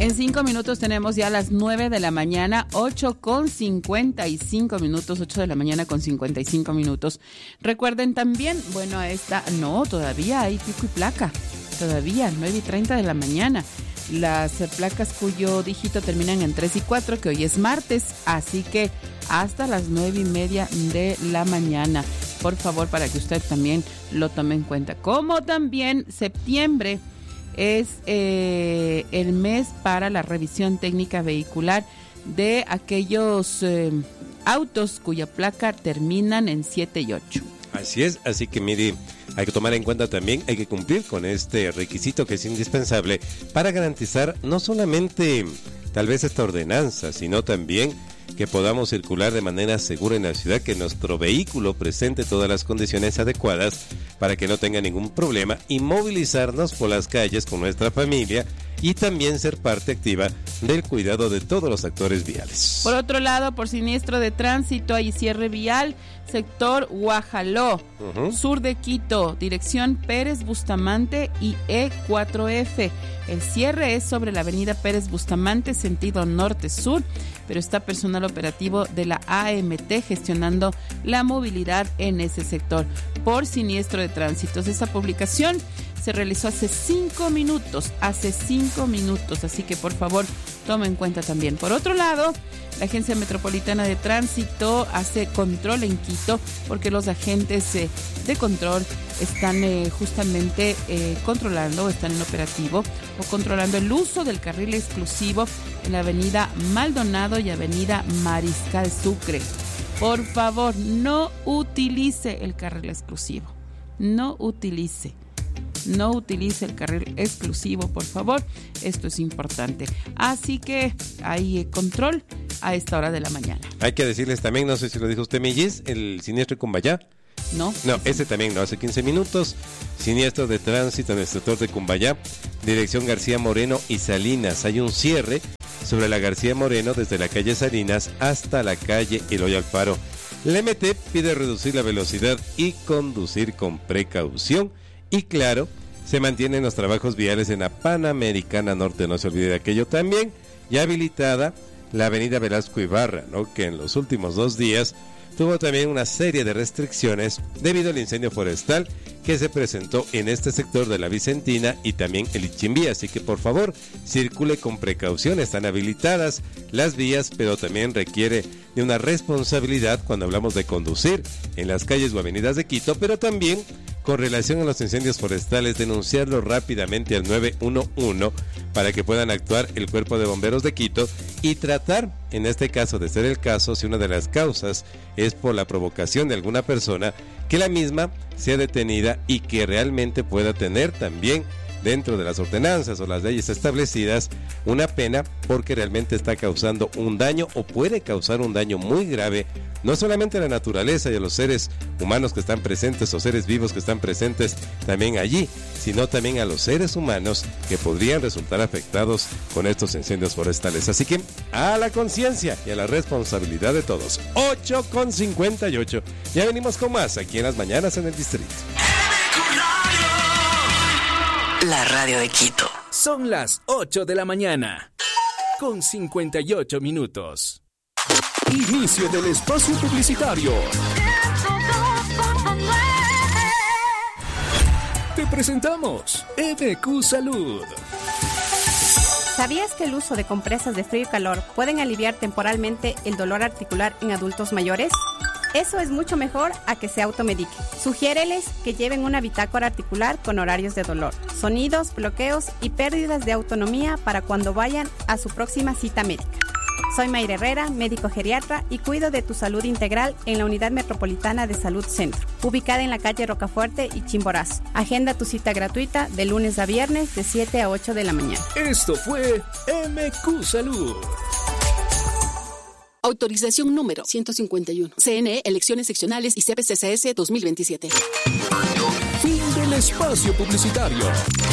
En 5 minutos tenemos ya las 9 de la mañana, 8:55 minutos, 8 de la mañana con 55 minutos. Recuerden también, todavía hay pico y placa, todavía, 9:30 de la mañana. Las placas cuyo dígito terminan en 3 y 4, que hoy es martes, así que hasta las 9:30 de la mañana. Por favor, para que usted también lo tome en cuenta. Como también septiembre es el mes para la revisión técnica vehicular de aquellos autos cuya placa terminan en 7 y 8. Así es, así que mire, hay que tomar en cuenta también, hay que cumplir con este requisito que es indispensable para garantizar no solamente tal vez esta ordenanza, sino también que podamos circular de manera segura en la ciudad, que nuestro vehículo presente todas las condiciones adecuadas para que no tenga ningún problema y movilizarnos por las calles con nuestra familia y también ser parte activa del cuidado de todos los actores viales. Por otro lado, por siniestro de tránsito hay cierre vial, sector Guajaló, sur de Quito, dirección Pérez Bustamante y E4F. El cierre es sobre la avenida Pérez Bustamante, sentido norte-sur, pero está personal operativo de la AMT gestionando la movilidad en ese sector por siniestro de tránsito. Esta publicación se realizó hace 5 minutos, así que por favor tome en cuenta también. Por otro lado, la Agencia Metropolitana de Tránsito hace control en Quito porque los agentes de control están justamente controlando, están en operativo o controlando el uso del carril exclusivo en la avenida Maldonado y avenida Mariscal Sucre. Por favor, no utilice el carril exclusivo, no utilice el carril exclusivo, por favor. Esto es importante. Así que hay control a esta hora de la mañana. Hay que decirles también, no sé si lo dijo usted, Millis, el siniestro en Cumbayá. No, ese también no, hace 15 minutos. Siniestro de tránsito en el sector de Cumbayá, dirección García Moreno y Salinas. Hay un cierre sobre la García Moreno desde la calle Salinas hasta la calle Eloy Alfaro. La MT pide reducir la velocidad y conducir con precaución. Y claro, se mantienen los trabajos viales en la Panamericana Norte, no se olvide de aquello también. Ya habilitada la avenida Velasco Ibarra, ¿no?, que en los últimos 2 días tuvo también una serie de restricciones debido al incendio forestal que se presentó en este sector de la Vicentina y también el Ichimbí. Así que por favor, circule con precaución. Están habilitadas las vías, pero también requiere de una responsabilidad cuando hablamos de conducir en las calles o avenidas de Quito, pero también con relación a los incendios forestales, denunciarlo rápidamente al 911 para que puedan actuar el Cuerpo de Bomberos de Quito y tratar, en este caso de ser el caso, si una de las causas es por la provocación de alguna persona, que la misma sea detenida y que realmente pueda tener también dentro de las ordenanzas o las leyes establecidas una pena porque realmente está causando un daño o puede causar un daño muy grave, no solamente a la naturaleza y a los seres humanos que están presentes o seres vivos que están presentes también allí, sino también a los seres humanos que podrían resultar afectados con estos incendios forestales. Así que a la conciencia y a la responsabilidad de todos. 8:58. Ya venimos con más aquí en las mañanas en el distrito. La radio de Quito. Son las 8 de la mañana, con 58 minutos. Inicio del espacio publicitario. Te presentamos MQ Salud. ¿Sabías que el uso de compresas de frío y calor pueden aliviar temporalmente el dolor articular en adultos mayores? Eso es mucho mejor a que se automedique. Sugiéreles que lleven una bitácora articular con horarios de dolor, sonidos, bloqueos y pérdidas de autonomía para cuando vayan a su próxima cita médica. Soy Mayra Herrera, médico geriatra y cuido de tu salud integral en la Unidad Metropolitana de Salud Centro, ubicada en la calle Rocafuerte y Chimborazo. Agenda tu cita gratuita de lunes a viernes de 7 a 8 de la mañana. Esto fue MQ Salud. Autorización número 151. CNE, Elecciones Seccionales y CPCCS 2027. Fin del espacio publicitario.